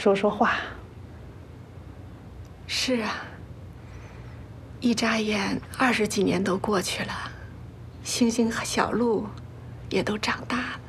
说说话。 是啊，一眨眼20几年都过去了，星星和小鹿也都长大了。